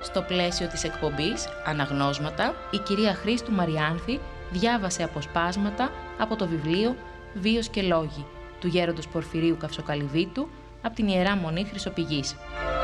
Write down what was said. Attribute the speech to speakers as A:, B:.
A: Στο πλαίσιο της εκπομπής «Αναγνώσματα», η κυρία Χρήστου Μαριάνθη διάβασε αποσπάσματα από το βιβλίο «Βίος και λόγοι» του γέροντος Πορφυρίου Καυσοκαλυβίτου από την Ιερά Μονή Χρυσοπηγής.